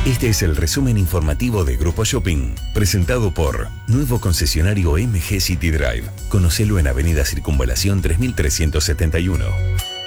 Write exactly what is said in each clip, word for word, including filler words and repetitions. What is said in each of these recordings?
Este es el resumen informativo de Grupo Shopping, presentado por Nuevo Concesionario M G City Drive. Conocelo en Avenida Circunvalación tres mil trescientos setenta y uno.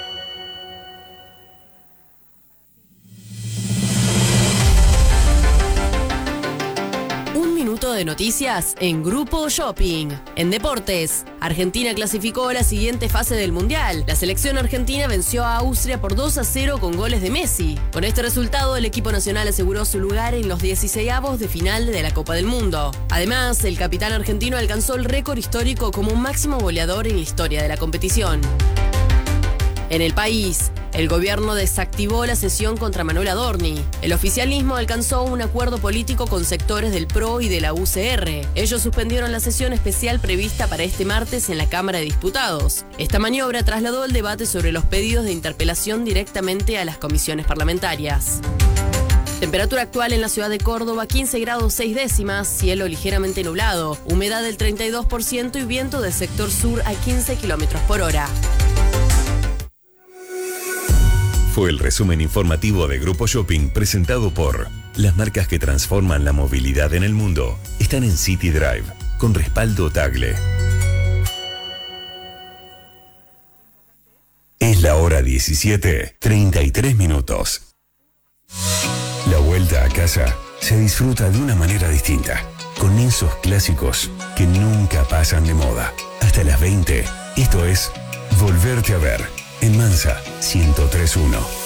De noticias en Grupo Shopping. En deportes, Argentina clasificó a la siguiente fase del Mundial. La selección argentina venció a Austria por dos a cero con goles de Messi. Con este resultado, el equipo nacional aseguró su lugar en los dieciseisavos de final de la Copa del Mundo. Además, el capitán argentino alcanzó el récord histórico como máximo goleador en la historia de la competición. En el país, el gobierno desactivó la sesión contra Manuel Adorni. El oficialismo alcanzó un acuerdo político con sectores del P R O y de la U C R. Ellos suspendieron la sesión especial prevista para este martes en la Cámara de Diputados. Esta maniobra trasladó el debate sobre los pedidos de interpelación directamente a las comisiones parlamentarias. Temperatura actual en la ciudad de Córdoba, quince grados seis décimas, cielo ligeramente nublado, humedad del treinta y dos por ciento y viento del sector sur a quince kilómetros por hora. Fue el resumen informativo de Grupo Shopping presentado por las marcas que transforman la movilidad en el mundo. Están en City Drive, con respaldo Tagle. Es la hora diecisiete, treinta y tres minutos. La vuelta a casa se disfruta de una manera distinta, con esos clásicos que nunca pasan de moda. Hasta las veinte, esto es Volverte a Ver. En Mansa, ciento tres punto uno.